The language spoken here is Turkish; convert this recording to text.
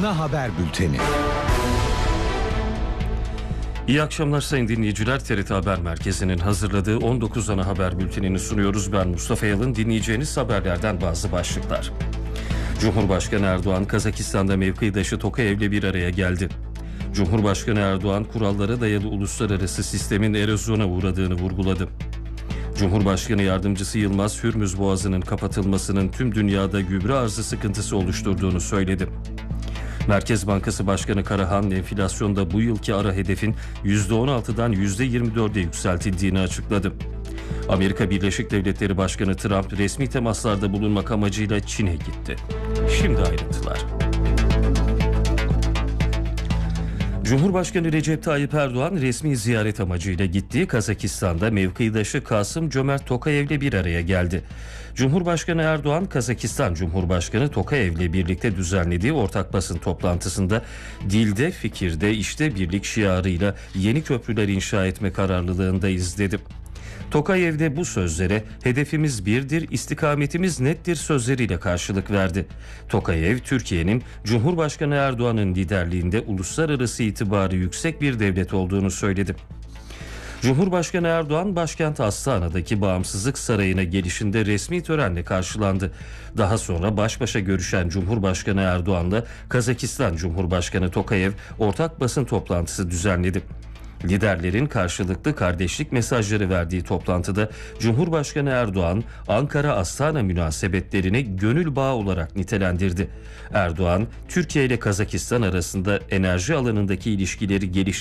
Ana Haber Bülteni. İyi akşamlar sayın dinleyiciler. TRT Haber Merkezi'nin hazırladığı 19 Ana Haber Bülteni'ni sunuyoruz. Ben Mustafa Yalın. Dinleyeceğiniz haberlerden bazı başlıklar. Cumhurbaşkanı Erdoğan, Kazakistan'da mevkidaşı Tokayev'le bir araya geldi. Cumhurbaşkanı Erdoğan, kurallara dayalı uluslararası sistemin erozyona uğradığını vurguladı. Cumhurbaşkanı Yardımcısı Yılmaz, Hürmüz Boğazı'nın kapatılmasının tüm dünyada gübre arzı sıkıntısı oluşturduğunu söyledi. Merkez Bankası Başkanı Karahan, enflasyonda bu yılki ara hedefin %16'dan %24'e yükseltildiğini açıkladı. Amerika Birleşik Devletleri Başkanı Trump, resmi temaslarda bulunmak amacıyla Çin'e gitti. Şimdi ayrıntılar. Cumhurbaşkanı Recep Tayyip Erdoğan, resmi ziyaret amacıyla gittiği Kazakistan'da mevkidaşı Kasım-Cömert Tokayev'le bir araya geldi. Cumhurbaşkanı Erdoğan, Kazakistan Cumhurbaşkanı Tokayev'le birlikte düzenlediği ortak basın toplantısında dilde, fikirde, işte birlik şiarıyla yeni köprüler inşa etme kararlılığındayız dedi. Tokayev de bu sözlere hedefimiz birdir, istikametimiz nettir sözleriyle karşılık verdi. Tokayev, Türkiye'nin Cumhurbaşkanı Erdoğan'ın liderliğinde uluslararası itibarı yüksek bir devlet olduğunu söyledi. Cumhurbaşkanı Erdoğan, başkent Astana'daki Bağımsızlık Sarayı'na gelişinde resmi törenle karşılandı. Daha sonra baş başa görüşen Cumhurbaşkanı Erdoğan'la Kazakistan Cumhurbaşkanı Tokayev ortak basın toplantısı düzenledi. Liderlerin karşılıklı kardeşlik mesajları verdiği toplantıda Cumhurbaşkanı Erdoğan, Ankara-Astana münasebetlerini gönül bağı olarak nitelendirdi. Erdoğan, Türkiye ile Kazakistan arasında enerji alanındaki ilişkileri